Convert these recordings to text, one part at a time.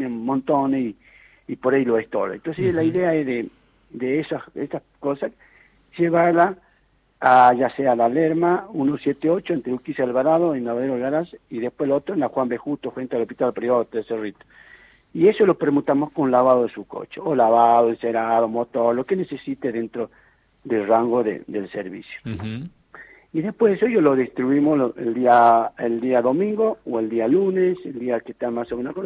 tienen montones y por ahí lo estorba. Entonces la idea es de estas cosas llevarla a ya sea la Lerma 178 entre Urquiza y Alvarado en Lavadero Garage y después el otro en la Juan B. Justo frente al hospital privado de Cerrito. Y eso lo permutamos con lavado de su coche, o lavado, encerado, motor, lo que necesite dentro del rango del servicio. Y después eso yo lo distribuimos el día domingo o el día lunes, el día que está más o menos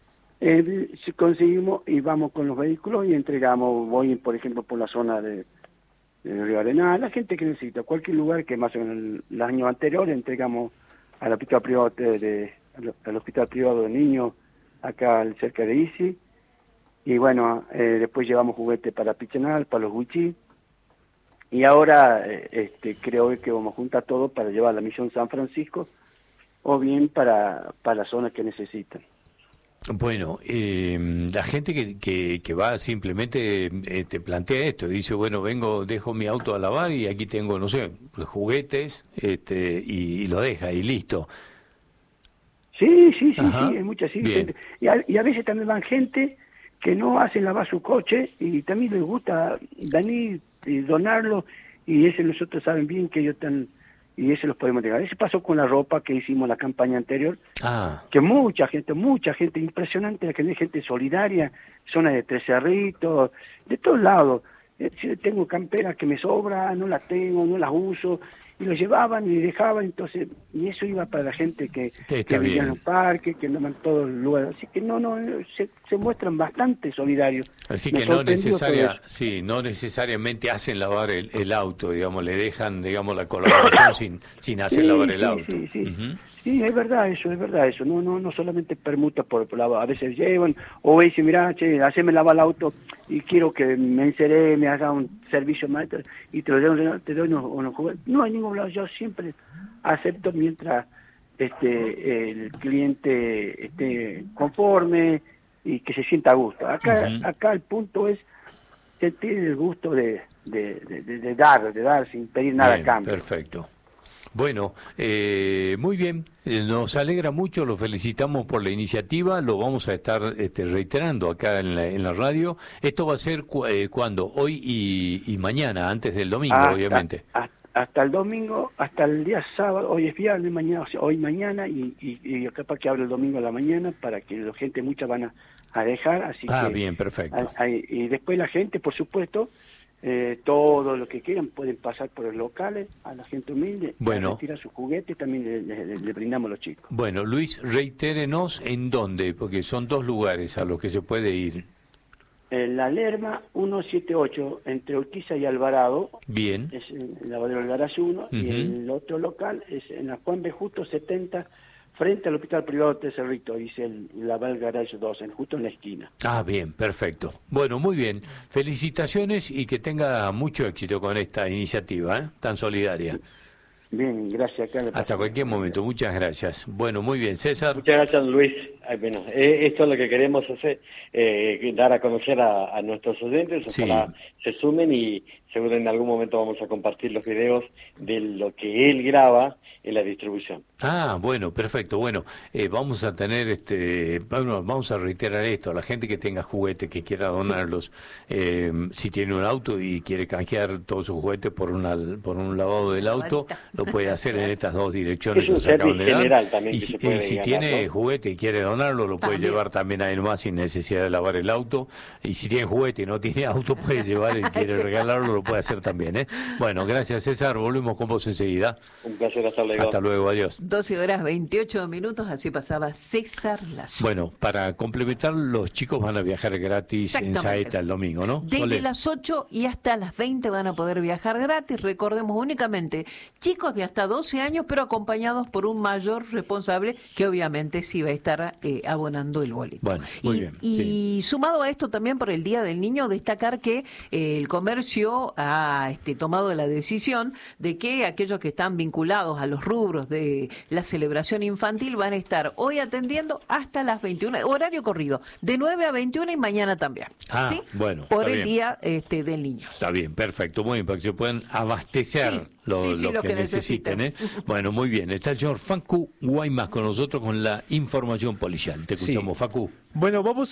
si conseguimos y vamos con los vehículos y entregamos, voy por ejemplo por la zona de Río Arenal, la gente que necesita, cualquier lugar que más o menos el año anterior entregamos al hospital privado al hospital privado de niños acá cerca de Isi, y bueno, después llevamos juguetes para Pichenal, para los Huichí, y ahora creo que vamos a juntar todo para llevar a la Misión San Francisco, o bien para zonas que necesitan. Bueno, la gente que va simplemente te plantea esto, dice, bueno, dejo mi auto a lavar y aquí tengo, no sé, juguetes, y lo deja y listo. Sí, hay mucha gente. Y a veces también van gente que no hacen lavar su coche y también les gusta venir y donarlo, y ese nosotros saben bien que ellos están, y ese los podemos dejar. Ese pasó con la ropa que hicimos la campaña anterior, que mucha gente, impresionante, la que hay gente solidaria, zona de Tres Cerritos, de todos lados. Si tengo camperas que me sobra, no las tengo, no las uso, y lo llevaban y dejaban, entonces, y eso iba para la gente que vivía en los parques, que andaban todos los lugares, así que se muestran bastante solidarios. Así que no necesariamente hacen lavar el auto, digamos, le dejan, digamos, la colaboración sin hacer lavar el auto. Sí, es verdad eso, no solamente permuta por lavar, a veces llevan, o dicen, mirá, haceme lavar el auto y quiero que me enceré, me haga un servicio más, y te doy unos juguetes. No hay ningún problema, yo siempre acepto mientras el cliente esté conforme y que se sienta a gusto. Acá el punto es sentir el gusto de dar sin pedir nada a cambio. Perfecto. Bueno, muy bien, nos alegra mucho, lo felicitamos por la iniciativa, lo vamos a estar reiterando acá en la radio. Esto va a ser ¿cuándo? Hoy y mañana, antes del domingo, obviamente. Hasta el domingo, hasta el día sábado, hoy es viernes, mañana y capaz que abre el domingo a la mañana para que la gente, muchas van a dejar. Así que, bien, perfecto. Y después la gente, por supuesto, todo lo que quieran pueden pasar por los locales a la gente humilde, retirar sus juguetes, también le brindamos a los chicos. Bueno, Luis, reitérenos en dónde, porque son 2 lugares a los que se puede ir. La Lerma 178 entre Urquiza y Alvarado. Bien. Es el Lavadero del Garage 1 y el otro local es en la Juan B. Justo 70 frente al hospital privado de Cerrito, dice el Lavadero del Garage 2, justo en la esquina. Bien, perfecto. Bueno, muy bien. Felicitaciones y que tenga mucho éxito con esta iniciativa tan solidaria. Bien, gracias. Hasta cualquier momento, muchas gracias. Bueno, muy bien, César. Muchas gracias, Luis. Bueno, esto es lo que queremos hacer, dar a conocer a nuestros oyentes, ojalá se sumen y seguro en algún momento vamos a compartir los videos de lo que él graba en la distribución. Bueno, perfecto. Bueno, vamos a tener, vamos a reiterar esto, a la gente que tenga juguetes, que quiera donarlos, si tiene un auto y quiere canjear todos sus juguetes por un lavado del auto, lo puede hacer en estas 2 direcciones que nos acaban de dar. También, y si tiene juguete y quiere donarlo, lo puede llevar también ahí nomás sin necesidad de lavar el auto. Y si tiene juguete y no tiene auto, puede llevar y quiere regalarlo, lo puede hacer también. Bueno, gracias, César. Volvemos con vos enseguida. Un placer, hasta luego. Hasta luego, adiós. 12:28, así pasaba César Lazo. Bueno, para complementar, los chicos van a viajar gratis en Saeta el domingo, ¿no? Desde las 8 y hasta las 20 van a poder viajar gratis. Recordemos únicamente chicos de hasta 12 años, pero acompañados por un mayor responsable que obviamente sí va a estar abonando el boleto. Bueno, muy bien. Y sumado a esto también por el Día del Niño, destacar que el comercio ha tomado la decisión de que aquellos que están vinculados a los rubros de la celebración infantil van a estar hoy atendiendo hasta las 21, horario corrido, de 9 a 21 y mañana también. ¿Sí? Bueno. Por el Día del Niño. Está bien, perfecto, muy bien, para que se puedan abastecer lo que necesiten. Bueno, muy bien. Está el señor Facu Guaymas con nosotros con la información policial. Te escuchamos, Facu. Bueno, vamos